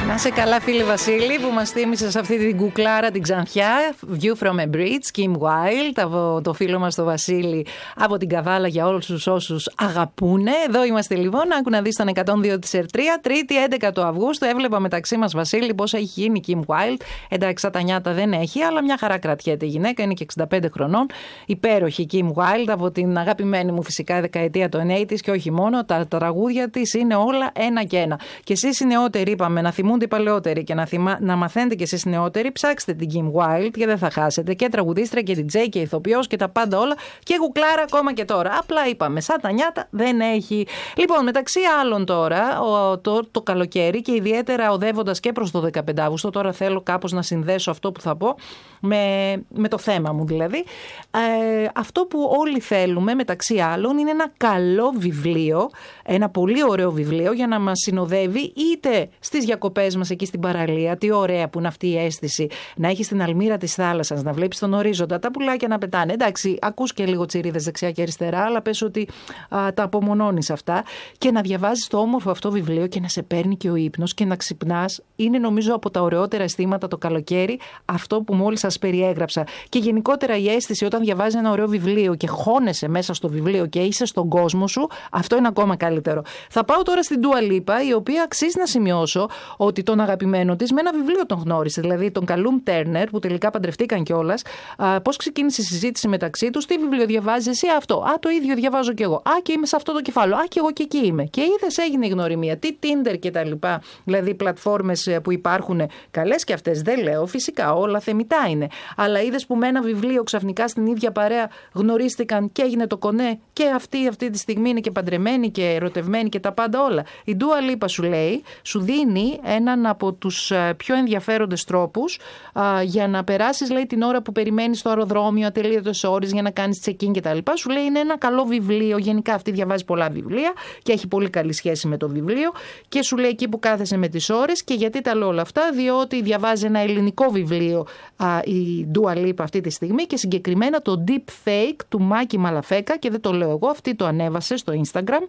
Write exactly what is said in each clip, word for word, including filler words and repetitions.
Να σε καλά, φίλε Βασίλη, που μας θύμισε σε αυτή την κουκλάρα την ξανθιά. View from a Bridge, Kim Wilde, από το φίλο μας το Βασίλη από την Καβάλα, για όλους τους όσους αγαπούνε. Εδώ είμαστε λοιπόν, άκου να δεις τον εκατόν δύο της Ερτρία, Τρίτη έντεκα του Αυγούστου. Έβλεπα μεταξύ μας, Βασίλη, πώς έχει γίνει η Kim Wilde. Εντάξει, σαν τα νιάτα δεν έχει, αλλά μια χαρά κρατιέται η γυναίκα, είναι και εξήντα πέντε χρονών. Υπέροχη Kim Wilde, από την αγαπημένη μου φυσικά δεκαετία των ογδόντα και όχι μόνο. Τα τραγούδια της είναι όλα ένα και ένα. Και εσείς οι νεότεροι, είπαμε, να θυμούνται οι παλαιότεροι και να, θυμά, να μαθαίνετε κι εσείς οι νεότεροι, ψάξτε την Kim Wilde και δεν θα χάσετε. Και τραγουδίστρια και ντι τζέι και ηθοποιός και τα πάντα όλα. Και γουκλάρα ακόμα και τώρα. Απλά είπαμε, σαν τα νιάτα δεν έχει. Λοιπόν, μεταξύ άλλων τώρα, ο, το, το καλοκαίρι και ιδιαίτερα οδεύοντας και προς το δεκαπέντε Αυγούστου, τώρα θέλω κάπως να συνδέσω αυτό που θα πω με, με το θέμα μου δηλαδή. Ε, αυτό που όλοι θέλουμε μεταξύ άλλων είναι ένα καλό βιβλίο, ένα πολύ ωραίο βιβλίο για να μας συνοδεύει είτε στις διακοπές μας εκεί στην παραλία. Τι ωραία που είναι αυτή η αίσθηση να έχεις την αλμύρα της θάλασσας, να βλέπεις τον ορίζοντα, τα πουλάκια να πετάνε. Εντάξει, ακούς και λίγο τσιρίδες δεξιά και αριστερά, αλλά πες ότι α, τα απομονώνεις αυτά και να διαβάζεις το όμορφο αυτό βιβλίο και να σε παίρνει και ο ύπνος και να ξυπνάς. Είναι νομίζω από τα ωραιότερα αισθήματα το καλοκαίρι αυτό που μόλις σας περιέγραψα. Και γενικότερα η αίσθηση όταν διαβάζεις ένα ωραίο βιβλίο και χώνεσαι μέσα στο βιβλίο και είσαι στον κόσμο σου, αυτό είναι ακόμα καλύτερο. Θα πάω τώρα στην Dua Lipa, η οποία αξίζει να σημειώσω ότι τον αγαπημένο της με ένα βιβλίο τον γνώρισε. Δηλαδή τον Callum Turner, που τελικά παντρευτήκαν κιόλας. Πώς ξεκίνησε η συζήτηση μεταξύ τους, τι βιβλίο διαβάζεις εσύ, αυτό. Α, το ίδιο διαβάζω κι εγώ. Α, και είμαι σε αυτό το κεφάλαιο. Α, και εγώ και εκεί είμαι. Και είδες, έγινε η γνωριμία. Τι Tinder και τα λοιπά. Δηλαδή πλατφόρμες που υπάρχουν, καλές και αυτές, δεν λέω. Φυσικά όλα θεμιτά είναι. Αλλά είδες που με ένα βιβλίο ξαφνικά στην ίδια παρέα γνωρίστηκαν και έγινε το κονέ. Και αυτή αυτή τη στιγμή είναι και παντρεμένη και ερωτευμένη και τα πάντα όλα. Η Dua Lipa σου λέει, σου δίνει έναν από τους πιο ενδιαφέροντες τρόπους α, για να περάσεις, λέει, την ώρα που περιμένεις στο αεροδρόμιο, ατελείωτες ώρες για να κάνεις check-in κτλ. Σου λέει είναι ένα καλό βιβλίο. Γενικά αυτή διαβάζει πολλά βιβλία και έχει πολύ καλή σχέση με το βιβλίο. Και σου λέει εκεί που κάθεσαι με τις ώρες. Και γιατί τα λέω όλα αυτά, διότι διαβάζει ένα ελληνικό βιβλίο α, η Dua Lipa αυτή τη στιγμή και συγκεκριμένα το Deep Fake του Μάκη Μαλαφέκα. Και δεν το λέω εγώ, αυτή το ανέβασε στο Instagram.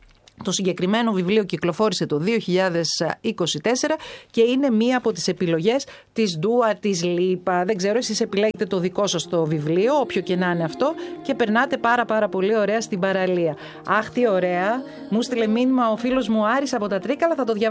Το συγκεκριμένο βιβλίο κυκλοφόρησε το δύο χιλιάδες είκοσι τέσσερα και είναι μία από τις επιλογές της Dua της Lipa. Δεν ξέρω, εσείς επιλέγετε το δικό σας το βιβλίο, όποιο και να είναι αυτό, και περνάτε πάρα πάρα πολύ ωραία στην παραλία. Αχ, τι ωραία. Μου στείλε μήνυμα ο φίλος μου Άρης από τα Τρίκαλα, θα το διαβάσω.